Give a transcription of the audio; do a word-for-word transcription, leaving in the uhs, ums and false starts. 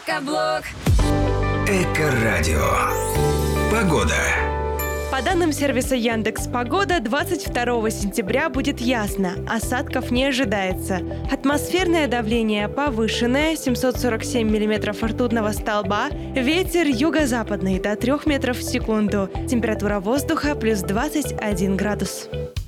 Экоблог. Эко-радио. Погода. По данным сервиса Яндекс.Погода, двадцать второго сентября будет ясно, осадков не ожидается. Атмосферное давление повышенное, семьсот сорок семь миллиметров ртутного столба, ветер юго-западный до трёх метров в секунду, температура воздуха плюс двадцать один градус.